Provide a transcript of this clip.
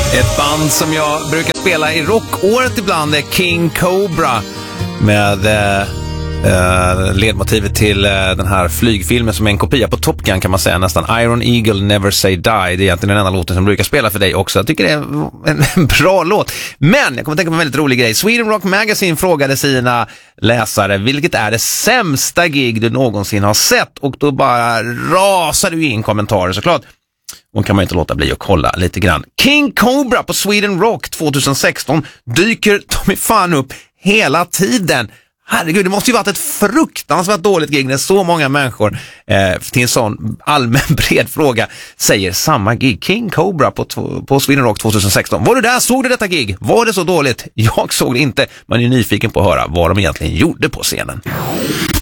Ett band som jag brukar spela i rockåret ibland är King Cobra med ledmotivet till den här flygfilmen som är en kopia på Top Gun kan man säga nästan. Iron Eagle Never Say Die. Det är egentligen den enda låten som brukar spela för dig också. Jag tycker det är en bra låt. Men jag kommer tänka på en väldigt rolig grej. Sweden Rock Magazine frågade sina läsare vilket är det sämsta gig du någonsin har sett, och då bara rasar du in kommentarer såklart. Och kan man inte låta bli att kolla lite grann. King Cobra på Sweden Rock 2016 dyker Tommy fan upp hela tiden. Herregud, det måste ju varit ett fruktansvärt dåligt gig när så många människor till en sån allmän bred fråga säger samma gig. King Cobra på Sweden Rock 2016. Var du där? Såg du detta gig? Var det så dåligt? Jag såg det inte. Man är nyfiken på att höra vad de egentligen gjorde på scenen.